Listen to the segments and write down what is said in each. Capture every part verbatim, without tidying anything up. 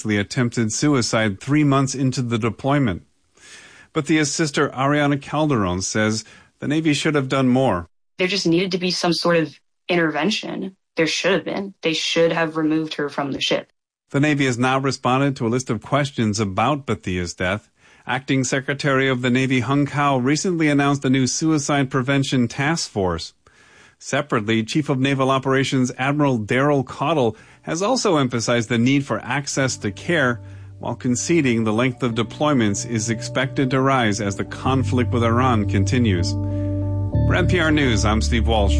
attempted suicide three months into the deployment. But the sister Ariana Calderon says the Navy should have done more. There just needed to be some sort of intervention. There should have been. They should have removed her from the ship. The Navy has now responded to a list of questions about Bethea's death. Acting Secretary of the Navy Hung Kao recently announced a new suicide prevention task force. Separately, Chief of Naval Operations Admiral Daryl Caudill has also emphasized the need for access to care, while conceding the length of deployments is expected to rise as the conflict with Iran continues. For N P R News, I'm Steve Walsh.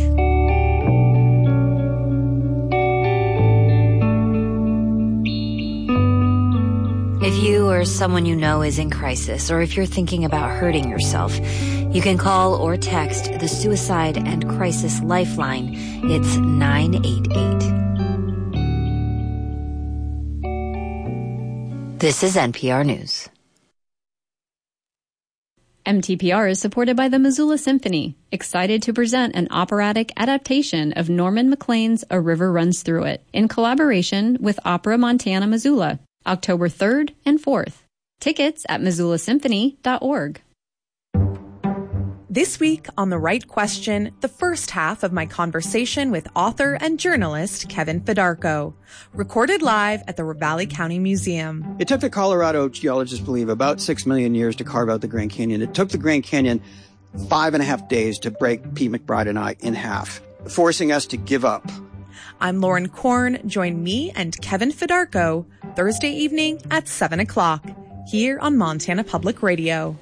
If you or someone you know is in crisis, or if you're thinking about hurting yourself, you can call or text the Suicide and Crisis Lifeline. It's nine eight eight. This is N P R News. M T P R is supported by the Missoula Symphony, excited to present an operatic adaptation of Norman Maclean's A River Runs Through It, in collaboration with Opera Montana Missoula, October third and fourth. Tickets at missoula symphony dot org. This week on The Right Question, the first half of my conversation with author and journalist Kevin Fedarko, recorded live at the Ravalli County Museum. It took the Colorado geologists believe about six million years to carve out the Grand Canyon. It took the Grand Canyon five and a half days to break Pete McBride and I in half, forcing us to give up. I'm Lauren Korn. Join me and Kevin Fedarko Thursday evening at seven o'clock here on Montana Public Radio.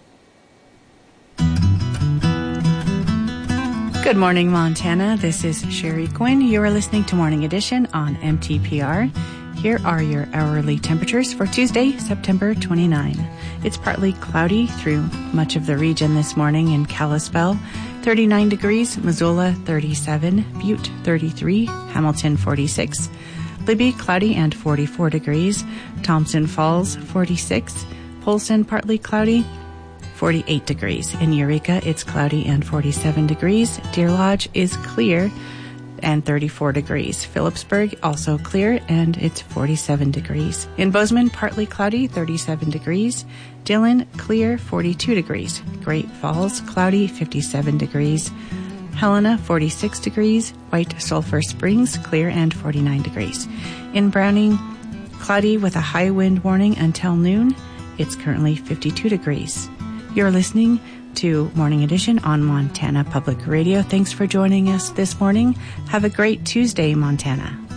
Good morning, Montana. This is Sherry Quinn. You are listening to Morning Edition on M T P R. Here are your hourly temperatures for Tuesday, September twenty-ninth. It's partly cloudy through much of the region this morning in Kalispell. thirty-nine degrees, Missoula thirty-seven, Butte thirty-three, Hamilton forty-six. Libby cloudy and forty-four degrees. Thompson Falls forty-six. Polson partly cloudy, forty-eight degrees. In Eureka, it's cloudy and forty-seven degrees. Deer Lodge is clear and thirty-four degrees. Phillipsburg also clear and it's forty-seven degrees. In Bozeman, partly cloudy, thirty-seven degrees. Dillon, clear, forty-two degrees. Great Falls, cloudy, fifty-seven degrees. Helena, forty-six degrees. White Sulphur Springs, clear and forty-nine degrees. In Browning, cloudy with a high wind warning until noon. It's currently fifty-two degrees. You're listening to Morning Edition on Montana Public Radio. Thanks for joining us this morning. Have a great Tuesday, Montana.